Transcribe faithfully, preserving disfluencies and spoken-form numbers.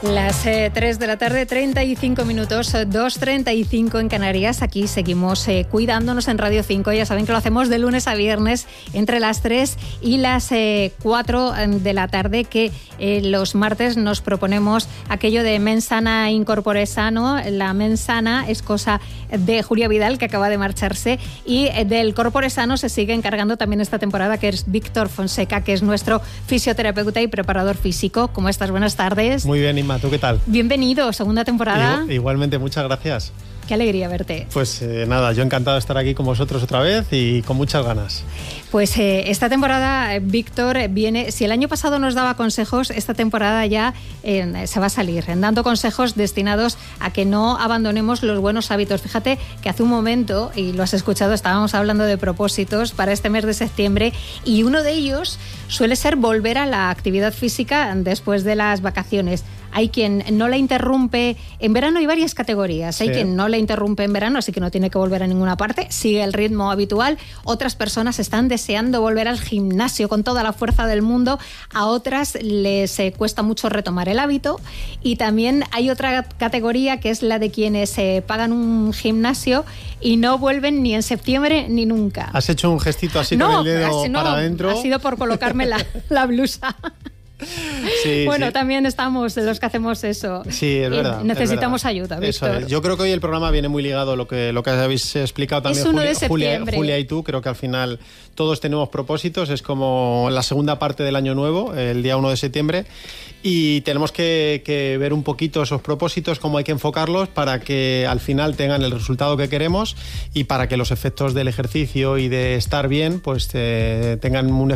Las eh, tres de la tarde, treinta y cinco minutos, dos treinta y cinco en Canarias. Aquí seguimos eh, cuidándonos en Radio cinco. Ya saben que lo hacemos de lunes a viernes entre las tres y las eh, cuatro de la tarde, que eh, los martes nos proponemos aquello de Mens Sana in Corpore Sano. La Mens Sana es cosa de Julia Vidal, que acaba de marcharse, y eh, del Corpore Sano se sigue encargando también esta temporada, que es Víctor Fonseca, que es nuestro fisioterapeuta y preparador físico. ¿Cómo estás? Buenas tardes. Muy bien, Inma. ¿Tú qué tal? Bienvenido, segunda temporada. Igual, igualmente, muchas gracias. Qué alegría verte. Pues eh, nada, yo encantado de estar aquí con vosotros otra vez y con muchas ganas. Pues eh, esta temporada, eh, Víctor, viene... Si el año pasado nos daba consejos, esta temporada ya eh, se va a salir, eh, dando consejos destinados a que no abandonemos los buenos hábitos. Fíjate que hace un momento, y lo has escuchado, estábamos hablando de propósitos para este mes de septiembre, y uno de ellos suele ser volver a la actividad física después de las vacaciones. Hay quien no la interrumpe en verano, hay varias categorías. Hay sí. quien no la interrumpe en verano, así que no tiene que volver a ninguna parte, sigue el ritmo habitual. Otras personas están deseando volver al gimnasio con toda la fuerza del mundo. A otras les eh, cuesta mucho retomar el hábito. Y también hay otra categoría, que es la de quienes eh, pagan un gimnasio y no vuelven ni en septiembre ni nunca. ¿Has hecho un gestito así no, con el dedo no, para adentro? Ha sido por colocarme la, la blusa. Sí, bueno, sí. También estamos de los que hacemos eso. Sí, es verdad. Necesitamos es verdad. ayuda, Víctor. Eso es. Yo creo que hoy el programa viene muy ligado a lo que, lo que habéis explicado también, es uno Julia, de septiembre. Julia, Julia y tú. Creo que al final todos tenemos propósitos. Es como la segunda parte del año nuevo, el día uno de septiembre. Y tenemos que, que ver un poquito esos propósitos, cómo hay que enfocarlos para que al final tengan el resultado que queremos y para que los efectos del ejercicio y de estar bien pues eh, tengan un